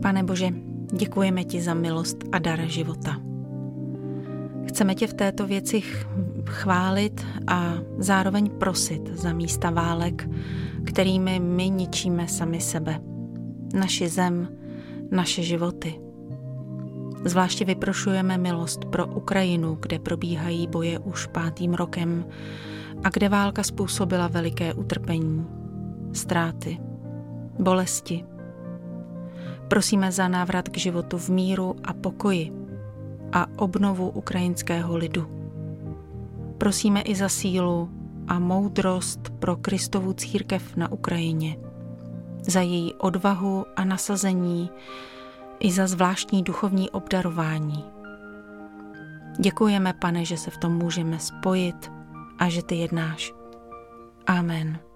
Pane Bože, děkujeme ti za milost a dar života. Chceme tě v této věci chválit a zároveň prosit za místa válek, kterými my ničíme sami sebe, naši zem, naše životy. Zvláště vyprošujeme milost pro Ukrajinu, kde probíhají boje už 5. rokem a kde válka způsobila veliké utrpení, ztráty, bolesti. Prosíme za návrat k životu v míru a pokoji a obnovu ukrajinského lidu. Prosíme i za sílu a moudrost pro Kristovu církev na Ukrajině, za její odvahu a nasazení i za zvláštní duchovní obdarování. Děkujeme, Pane, že se v tom můžeme spojit a že ty jednáš. Amen.